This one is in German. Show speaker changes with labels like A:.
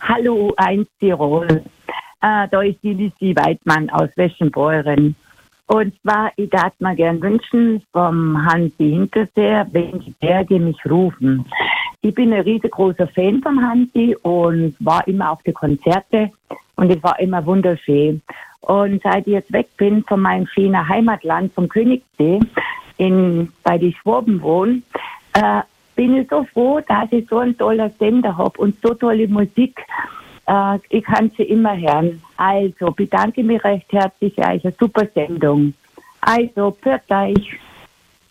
A: Hallo, U1 Tirol. Da ist die Lissi Weidmann aus Weschenbeuren. Und zwar, ich darf mir gern wünschen vom Hansi Hinterseer, wenn die Berge mich rufen. Ich bin ein riesengroßer Fan vom Hansi und war immer auf die Konzerte und es war immer wunderschön. Und seit ich jetzt weg bin von meinem schönen Heimatland, vom Königssee, bei den Schwaben wohne, bin ich so froh, dass ich so einen tollen Sender habe und so tolle Musik. Ich kann sie immer hören. Also bedanke mich recht herzlich für eine super Sendung. Also, pfiat euch.